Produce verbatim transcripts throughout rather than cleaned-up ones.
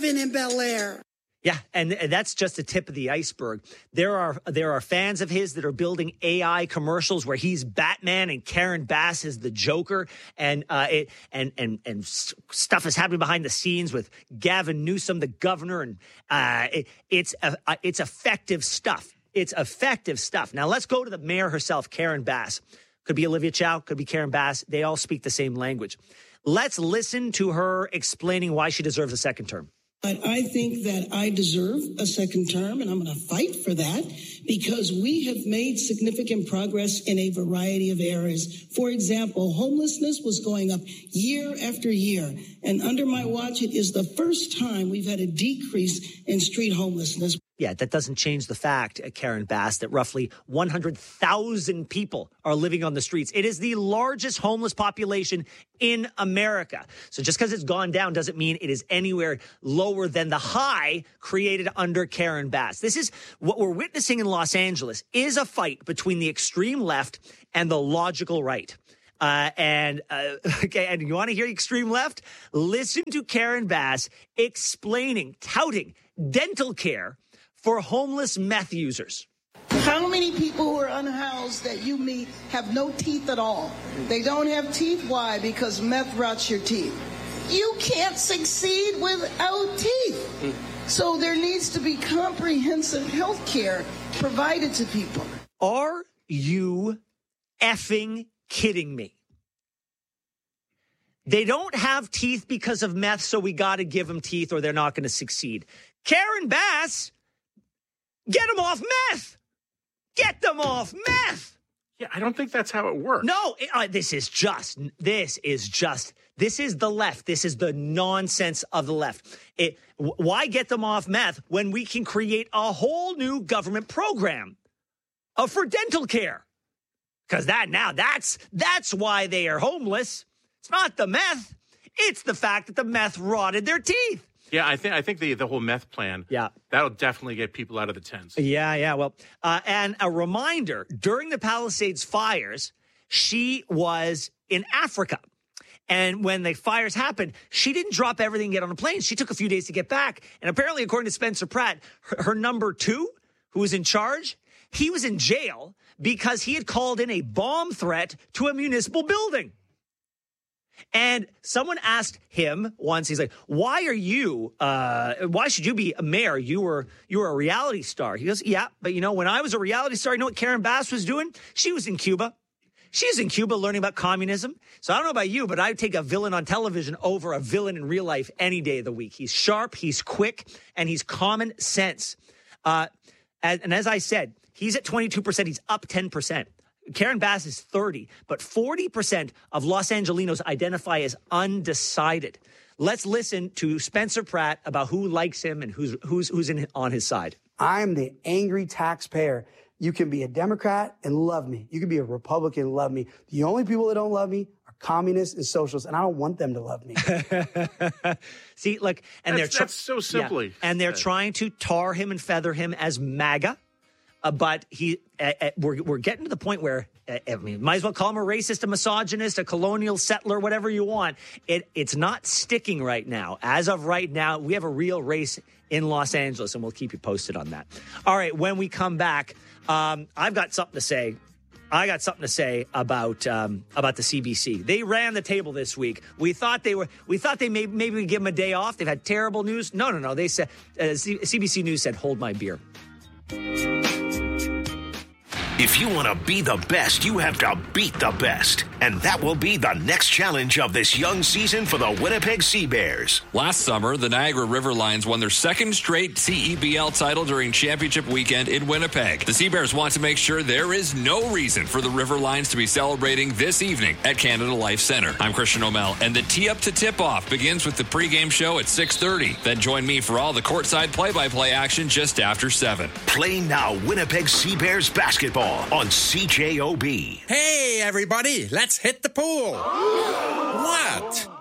living in Bel Air. Yeah, and that's just the tip of the iceberg. There are there are fans of his that are building A I commercials where he's Batman and Karen Bass is the Joker, and uh, it and and and stuff is happening behind the scenes with Gavin Newsom, the governor, and uh, it, it's uh, it's effective stuff. It's effective stuff. Now let's go to the mayor herself, Karen Bass. Could be Olivia Chow, could be Karen Bass. They all speak the same language. Let's listen to her explaining why she deserves a second term. But I think that I deserve a second term, and I'm going to fight for that because we have made significant progress in a variety of areas. For example, homelessness was going up year after year, and under my watch, it is the first time we've had a decrease in street homelessness. Yeah, that doesn't change the fact, Karen Bass, that roughly one hundred thousand people are living on the streets. It is the largest homeless population in America. So just because it's gone down doesn't mean it is anywhere lower than the high created under Karen Bass. This is what we're witnessing in Los Angeles is a fight between the extreme left and the logical right. Uh, and uh, okay, and you want to hear extreme left? Listen to Karen Bass explaining, touting dental care for homeless meth users. How many people who are unhoused that you meet have no teeth at all? They don't have teeth. Why? Because meth rots your teeth. You can't succeed without teeth. So there needs to be comprehensive health care provided to people. Are you effing kidding me? They don't have teeth because of meth, so we got to give them teeth or they're not going to succeed. Karen Bass, get them off meth. Get them off meth. Yeah, I don't think that's how it works. No, it, uh, this is just, this is just, this is the left. This is the nonsense of the left. It, w- why get them off meth when we can create a whole new government program uh, for dental care? Because that now, that's, that's why they are homeless. It's not the meth. It's the fact that the meth rotted their teeth. Yeah, I think I think the, the whole meth plan, yeah, that'll definitely get people out of the tents. Yeah, yeah. Well, uh, and a reminder, during the Palisades fires, she was in Africa. And when the fires happened, she didn't drop everything and get on a plane. She took a few days to get back. And apparently, according to Spencer Pratt, her, her number two, who was in charge, he was in jail because he had called in a bomb threat to a municipal building. And someone asked him once, he's like, why are you, uh, why should you be a mayor? You were, you were a reality star. He goes, yeah, but you know, when I was a reality star, you know what Karen Bass was doing? She was in Cuba. She was in Cuba learning about communism. So I don't know about you, but I'd take a villain on television over a villain in real life any day of the week. He's sharp, he's quick, and he's common sense. Uh, and, and as I said, he's at twenty-two percent. He's up ten percent. Karen Bass is thirty, but forty percent of Los Angelinos identify as undecided. Let's listen to Spencer Pratt about who likes him and who's who's who's in, on his side. I'm the angry taxpayer. You can be a Democrat and love me. You can be a Republican and love me. The only people that don't love me are communists and socialists, and I don't want them to love me. See, look, and that's, they're tr- that's so simply, yeah, and they're trying to tar him and feather him as MAGA. Uh, but he, uh, uh, we're we're getting to the point where uh, I mean, might as well call him a racist, a misogynist, a colonial settler, whatever you want. It it's not sticking right now. As of right now, we have a real race in Los Angeles, and we'll keep you posted on that. All right, when we come back, um, I've got something to say. I got something to say about um, about the C B C. They ran the table this week. We thought they were. We thought they may maybe we'd give them a day off. They've had terrible news. No, no, no. They said uh, C- C B C News said, "Hold my beer." If you want to be the best, you have to beat the best. And that will be the next challenge of this young season for the Winnipeg Sea Bears. Last summer, the Niagara River Lions won their second straight C E B L title during championship weekend in Winnipeg. The Sea Bears want to make sure there is no reason for the River Lions to be celebrating this evening at Canada Life Center. I'm Christian O'Mell, and the tee up to tip-off begins with the pregame show at six thirty. Then join me for all the courtside play-by-play action just after seven. Play now Winnipeg Sea Bears basketball on C J O B. Hey, everybody, let's hit the pool. What?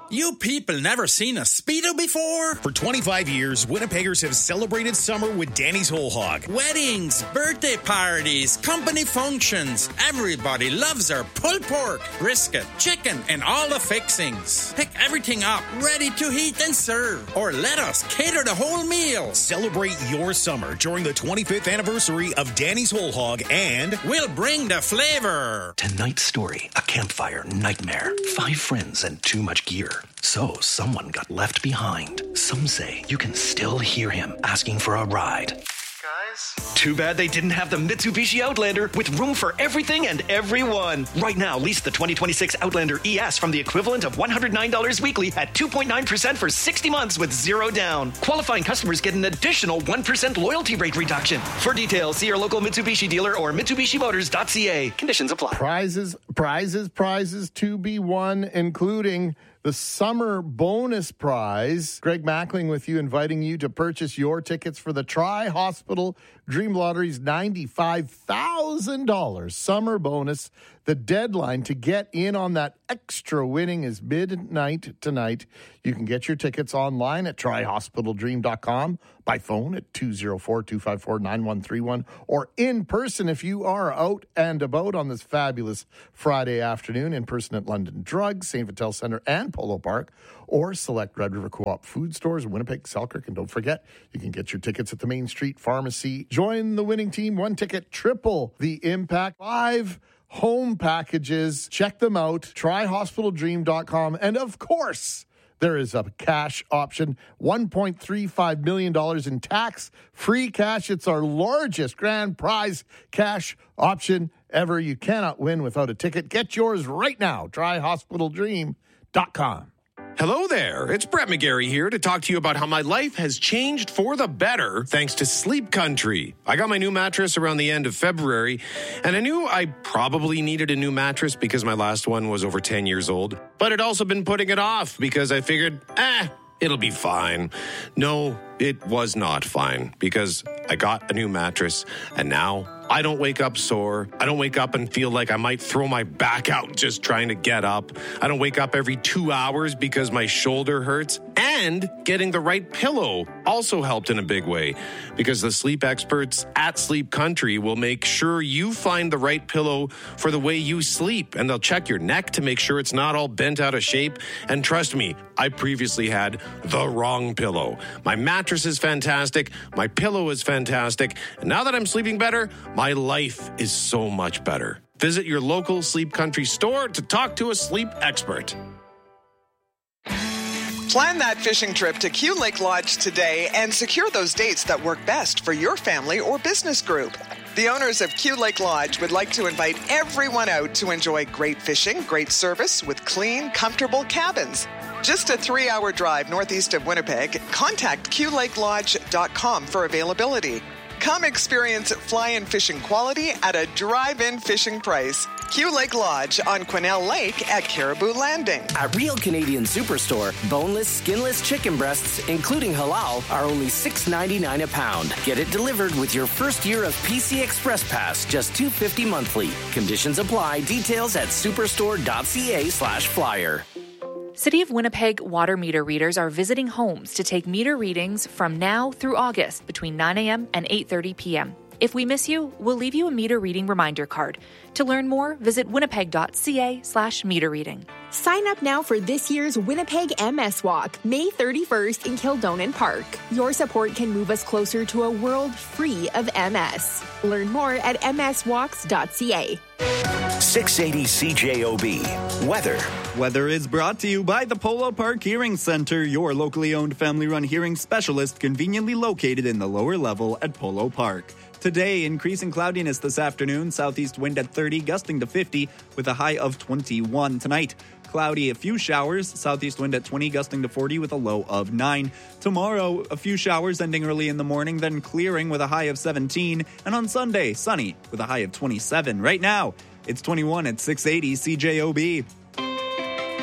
You people never seen a Speedo before? For twenty-five years, Winnipeggers have celebrated summer with Danny's Whole Hog. Weddings, birthday parties, company functions. Everybody loves our pulled pork, brisket, chicken, and all the fixings. Pick everything up, ready to heat and serve. Or let us cater the whole meal. Celebrate your summer during the twenty-fifth anniversary of Danny's Whole Hog, and we'll bring the flavor. Tonight's story, a campfire nightmare. Five friends and too much gear. So someone got left behind. Some say you can still hear him asking for a ride. Guys? Too bad they didn't have the Mitsubishi Outlander with room for everything and everyone. Right now, lease the twenty twenty-six Outlander E S from the equivalent of one hundred nine dollars weekly at two point nine percent for sixty months with zero down. Qualifying customers get an additional one percent loyalty rate reduction. For details, see your local Mitsubishi dealer or Mitsubishi Motors dot C A. Conditions apply. Prizes, prizes, prizes to be won, including the summer bonus prize. Greg Mackling with you, inviting you to purchase your tickets for the Tri-Hospital Dream Lottery's ninety-five thousand dollars summer bonus. The deadline to get in on that extra winning is midnight tonight. You can get your tickets online at tri hospital dream dot com, by phone at two oh four, two five four, nine one three one, or in person if you are out and about on this fabulous Friday afternoon, in person at London Drugs, Saint Vital Centre, and Polo Park, or select Red River Co-op food stores, Winnipeg, Selkirk, and don't forget, you can get your tickets at the Main Street Pharmacy. Join the winning team, one ticket, triple the impact, five home packages. Check them out, tri hospital dream dot com, and of course, there is a cash option, one point three five million dollars in tax-free cash. It's our largest grand prize cash option ever. You cannot win without a ticket. Get yours right now, tri hospital dream dot com. Hello there. It's Brett McGarry here to talk to you about how my life has changed for the better thanks to Sleep Country. I got my new mattress around the end of February, and I knew I probably needed a new mattress because my last one was over ten years old. But I'd also been putting it off because I figured, eh, it'll be fine. No, it was not fine because I got a new mattress, and now I don't wake up sore. I don't wake up and feel like I might throw my back out just trying to get up. I don't wake up every two hours because my shoulder hurts. And getting the right pillow also helped in a big way, because the sleep experts at Sleep Country will make sure you find the right pillow for the way you sleep. And they'll check your neck to make sure it's not all bent out of shape. And trust me, I previously had the wrong pillow. My mattress is fantastic. My pillow is fantastic. And now that I'm sleeping better, my life is so much better. Visit your local Sleep Country store to talk to a sleep expert. Plan that fishing trip to Q Lake Lodge today and secure those dates that work best for your family or business group. The owners of Q Lake Lodge would like to invite everyone out to enjoy great fishing, great service with clean, comfortable cabins. Just a three-hour drive northeast of Winnipeg. Contact q lake lodge dot com for availability. Come experience fly-in fishing quality at a drive-in fishing price. Q Lake Lodge on Quesnel Lake at Caribou Landing. At Real Canadian Superstore, boneless, skinless chicken breasts, including halal, are only six ninety-nine a pound. Get it delivered with your first year of P C Express Pass, just two fifty monthly. Conditions apply. Details at superstore dot c a slash flyer. City of Winnipeg water meter readers are visiting homes to take meter readings from now through August between nine a.m. and eight thirty p.m. If we miss you, we'll leave you a meter reading reminder card. To learn more, visit winnipeg dot c a slash meter reading. Sign up now for this year's Winnipeg M S Walk, May thirty-first in Kildonan Park. Your support can move us closer to a world free of M S. Learn more at m s walks dot c a. six eighty C J O B. Weather. Weather is brought to you by the Polo Park Hearing Center, your locally owned family-run hearing specialist conveniently located in the lower level at Polo Park. Today, increasing cloudiness this afternoon, southeast wind at thirty, gusting to fifty, with a high of twenty-one. Tonight, cloudy, a few showers, southeast wind at twenty, gusting to forty, with a low of nine. Tomorrow, a few showers ending early in the morning, then clearing with a high of seventeen. And on Sunday, sunny with a high of twenty-seven. Right now, it's twenty-one at six eighty C J O B.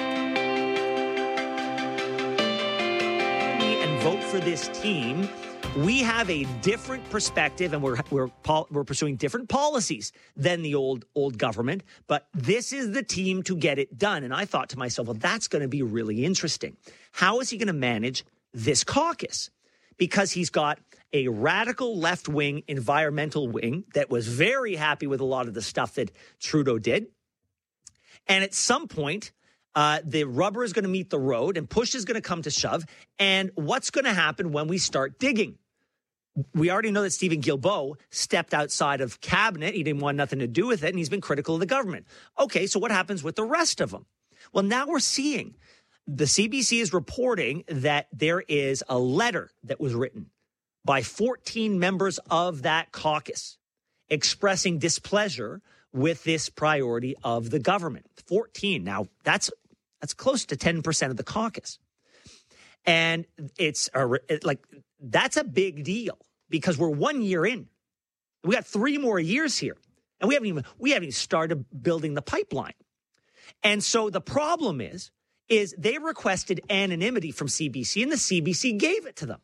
And vote for this team. We have a different perspective, and we're we're we're pursuing different policies than the old old government. But this is the team to get it done. And I thought to myself, well, that's going to be really interesting. How is he going to manage this caucus? Because he's got a radical left-wing environmental wing that was very happy with a lot of the stuff that Trudeau did. And at some point, uh, the rubber is going to meet the road and push is going to come to shove. And what's going to happen when we start digging? We already know that Stephen Guilbeault stepped outside of cabinet. He didn't want nothing to do with it, and he's been critical of the government. Okay, so what happens with the rest of them? Well, now we're seeing the C B C is reporting that there is a letter that was written by fourteen members of that caucus expressing displeasure with this priority of the government. fourteen. Now, that's that's close to ten percent of the caucus. And it's a, it, like, that's a big deal because we're one year in. We got three more years here. And we haven't even we haven't even started building the pipeline. And so the problem is, is they requested anonymity from C B C, and the C B C gave it to them.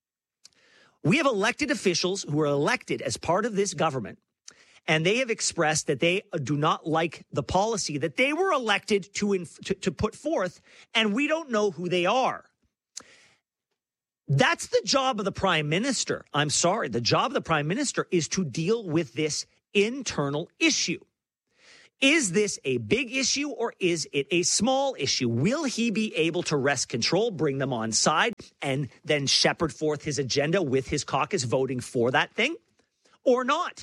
We have elected officials who are elected as part of this government, and they have expressed that they do not like the policy that they were elected to, inf- to, to put forth, and we don't know who they are. That's the job of the prime minister. I'm sorry. The job of the prime minister is to deal with this internal issue. Is this a big issue or is it a small issue? Will he be able to wrest control, bring them on side, and then shepherd forth his agenda with his caucus voting for that thing or not?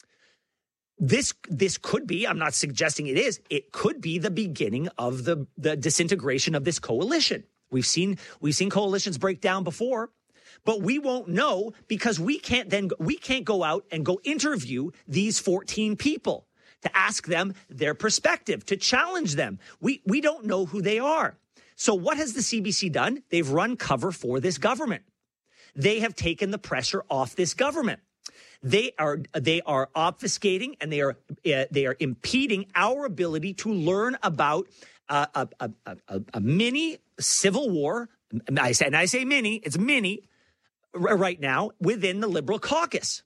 This this could be, I'm not suggesting it is, it could be the beginning of the, the disintegration of this coalition. We've seen we've seen coalitions break down before, but we won't know because we can't then we can't go out and go interview these fourteen people to ask them their perspective, to challenge them. We we don't know who they are. So what has the C B C done? They've run cover for this government. They have taken the pressure off this government. They are they are obfuscating and they are uh, they are impeding our ability to learn about uh, a, a, a, a mini civil war. I say, and I say mini, it's mini right now within the Liberal caucus.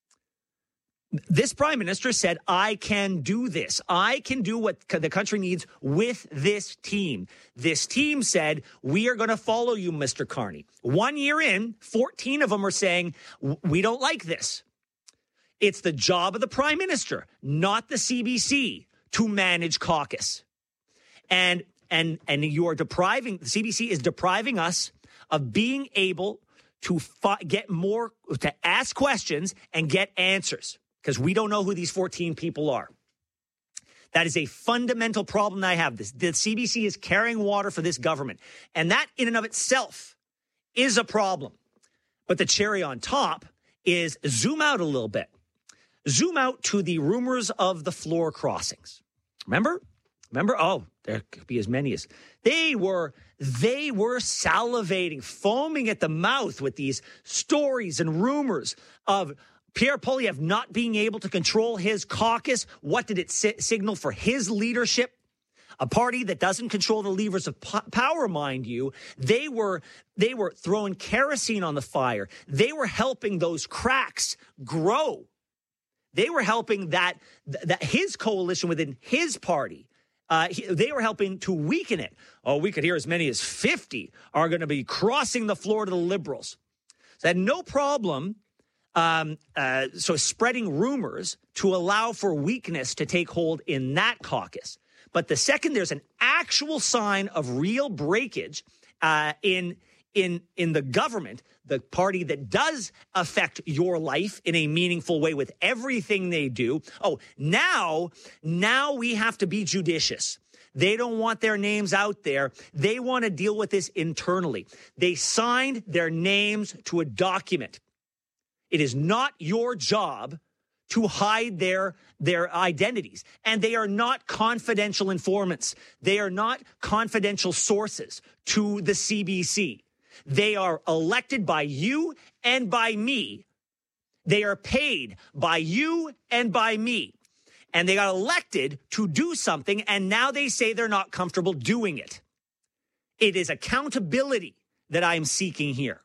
This prime minister said, I can do this. I can do what the country needs with this team. This team said, we are going to follow you, Mister Carney. One year in, fourteen of them are saying, we don't like this. It's the job of the prime minister, not the C B C, to manage caucus. And and and you are depriving, the C B C is depriving us of being able to fi- get more, to ask questions and get answers. Because we don't know who these fourteen people are. That is a fundamental problem that I have. This, the C B C is carrying water for this government. And that in and of itself is a problem. But the cherry on top is zoom out a little bit. Zoom out to the rumors of the floor crossings. Remember? Remember? Oh, there could be as many as. They were, they were salivating, foaming at the mouth with these stories and rumors of Pierre Poilievre not being able to control his caucus. What did it si- signal for his leadership? A party that doesn't control the levers of po- power, mind you. They were they were throwing kerosene on the fire. They were helping those cracks grow. They were helping that that his coalition within his party. Uh, he, they were helping to weaken it. Oh, we could hear as many as fifty are going to be crossing the floor to the Liberals. So had no problem. Um, uh, so spreading rumors to allow for weakness to take hold in that caucus. But the second there's an actual sign of real breakage uh, in in in the government, the party that does affect your life in a meaningful way with everything they do. Oh, now, now we have to be judicious. They don't want their names out there. They want to deal with this internally. They signed their names to a document. It is not your job to hide their, their identities. And they are not confidential informants. They are not confidential sources to the C B C. They are elected by you and by me. They are paid by you and by me. And they got elected to do something, and now they say they're not comfortable doing it. It is accountability that I am seeking here.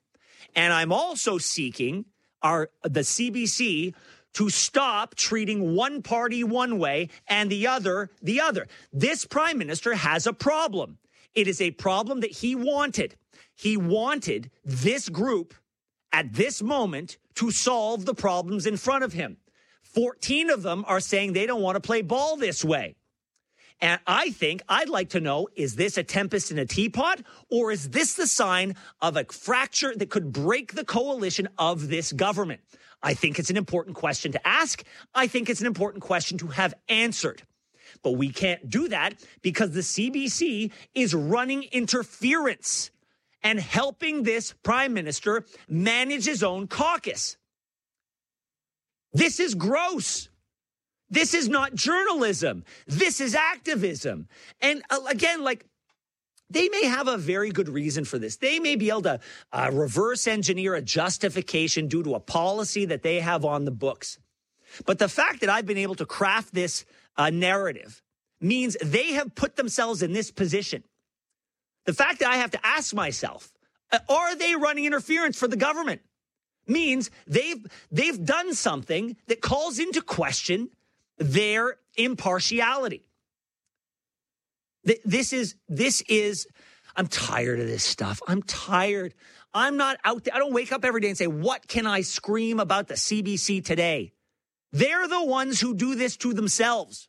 And I'm also seeking our the C B C to stop treating one party one way and the other the other. This prime minister has a problem. It is a problem that he wanted. He wanted this group at this moment to solve the problems in front of him. fourteen of them are saying they don't want to play ball this way. And I think I'd like to know, is this a tempest in a teapot, or is this the sign of a fracture that could break the coalition of this government? I think it's an important question to ask. I think it's an important question to have answered. But we can't do that because the C B C is running interference and helping this prime minister manage his own caucus. This is gross. This is not journalism. This is activism. And uh, again, like, they may have a very good reason for this. They may be able to uh, reverse engineer a justification due to a policy that they have on the books. But the fact that I've been able to craft this uh, narrative means they have put themselves in this position. The fact that I have to ask myself, uh, are they running interference for the government? Means they've they've done something that calls into question their impartiality. This is, this is, I'm tired of this stuff. I'm tired. I'm not out there. I don't wake up every day and say, what can I scream about the C B C today? They're the ones who do this to themselves.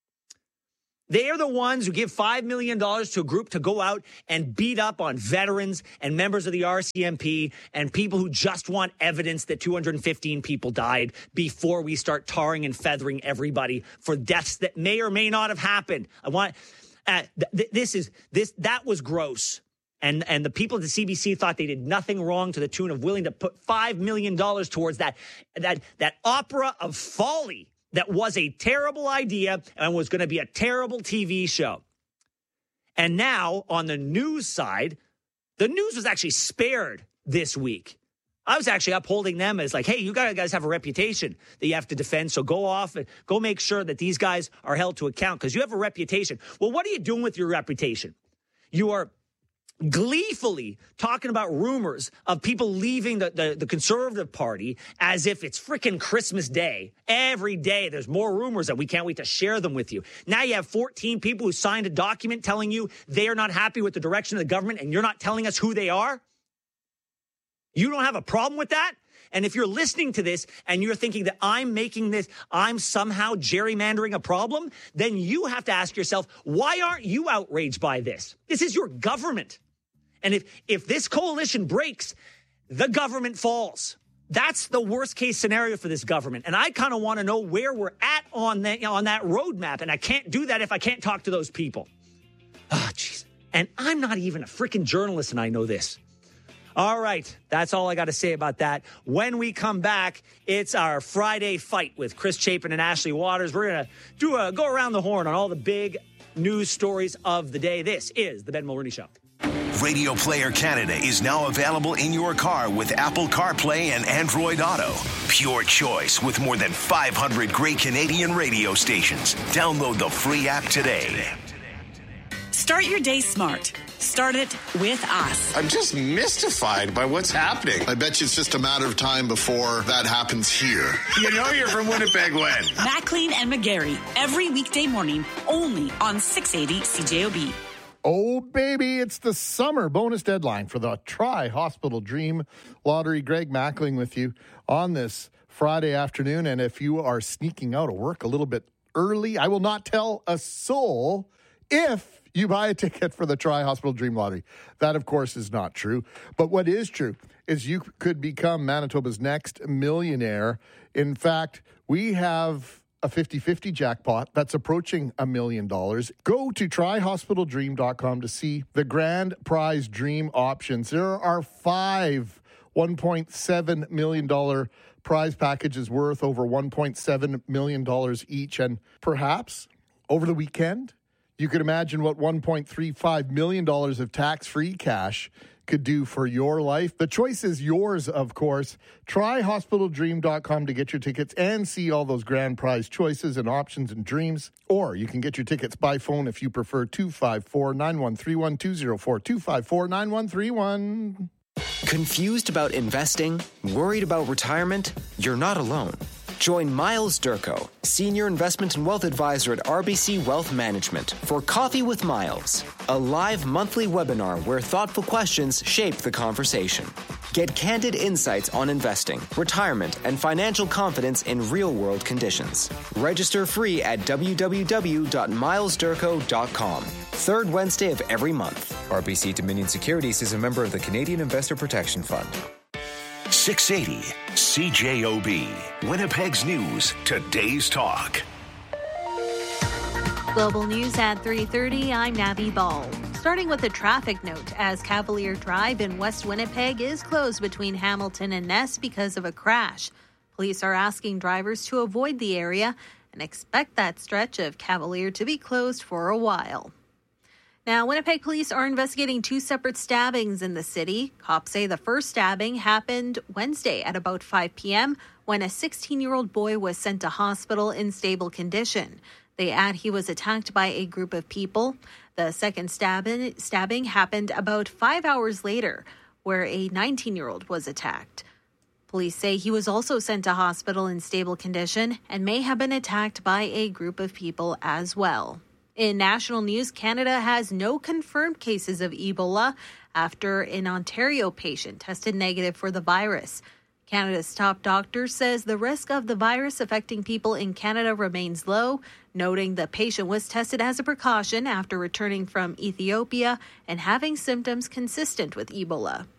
They are the ones who give five million dollars to a group to go out and beat up on veterans and members of the R C M P and people who just want evidence that two hundred fifteen people died before we start tarring and feathering everybody for deaths that may or may not have happened. I want, uh, th- th- this is, this, that was gross. And, and the people at the C B C thought they did nothing wrong to the tune of willing to put five million dollars towards that, that, that opera of folly that was a terrible idea and was going to be a terrible T V show. And now on the news side, the news was actually spared this week. I was actually upholding them as like, hey, you guys have a reputation that you have to defend. So go off and go make sure that these guys are held to account because you have a reputation. Well, what are you doing with your reputation? You are gleefully talking about rumors of people leaving the, the, the Conservative Party as if it's freaking Christmas Day. Every day there's more rumors and we can't wait to share them with you. Now you have fourteen people who signed a document telling you they are not happy with the direction of the government and you're not telling us who they are. You don't have a problem with that? And if you're listening to this and you're thinking that I'm making this, I'm somehow gerrymandering a problem, then you have to ask yourself, why aren't you outraged by this? This is your government. And if, if this coalition breaks, the government falls. That's the worst case scenario for this government. And I kind of want to know where we're at on that, on that roadmap. And I can't do that if I can't talk to those people. Ah, oh, jeez. And I'm not even a freaking journalist, and I know this. All right. That's all I got to say about that. When we come back, it's our Friday fight with Chris Chapin and Ashley Waters. We're going to do a go around the horn on all the big news stories of the day. This is the Ben Mulroney Show. Radio Player Canada is now available in your car with Apple CarPlay and Android Auto. Pure choice with more than five hundred great Canadian radio stations. Download the free app today. Start your day smart. Start it with us. I'm just mystified by what's happening. I bet you it's just a matter of time before that happens here. You know you're from Winnipeg when? Maclean and McGarry, every weekday morning, only on six eighty C J O B. Oh, baby, it's the summer bonus deadline for the Tri Hospital Dream Lottery. Greg Mackling with you on this Friday afternoon. And if you are sneaking out of work a little bit early, I will not tell a soul if you buy a ticket for the Tri Hospital Dream Lottery. That, of course, is not true. But what is true is you could become Manitoba's next millionaire. In fact, we have a fifty-fifty jackpot that's approaching a million dollars. Go to try hospital dream dot com to see the grand prize dream options. There are five one point seven million dollars prize packages worth over one point seven million dollars each. And perhaps over the weekend, you could imagine what one point three five million dollars of tax-free cash could do for your life. The choice is yours, of course. try hospital dream dot com to get your tickets and see all those grand prize choices and options and dreams. Or you can get your tickets by phone if you prefer. two five four, nine one three one, two zero four, two five four, nine one three one. Confused about investing? Worried about retirement? You're not alone. Join Miles Durko, Senior Investment and Wealth Advisor at R B C Wealth Management, for Coffee with Miles, a live monthly webinar where thoughtful questions shape the conversation. Get candid insights on investing, retirement, and financial confidence in real-world conditions. Register free at w w w dot miles durko dot com. Third Wednesday of every month. R B C Dominion Securities is a member of the Canadian Investor Protection Fund. six eighty C J O B. Winnipeg's News. Today's Talk. Global News at three thirty. I'm Nabby Ball. Starting with a traffic note, as Cavalier Drive in West Winnipeg is closed between Hamilton and Ness because of a crash. Police are asking drivers to avoid the area and expect that stretch of Cavalier to be closed for a while. Now, Winnipeg police are investigating two separate stabbings in the city. Cops say the first stabbing happened Wednesday at about five p.m. when a sixteen-year-old boy was sent to hospital in stable condition. They add he was attacked by a group of people. The second stabbing, stabbing happened about five hours later, where a nineteen-year-old was attacked. Police say he was also sent to hospital in stable condition and may have been attacked by a group of people as well. In national news, Canada has no confirmed cases of Ebola after an Ontario patient tested negative for the virus. Canada's top doctor says the risk of the virus affecting people in Canada remains low, noting the patient was tested as a precaution after returning from Ethiopia and having symptoms consistent with Ebola.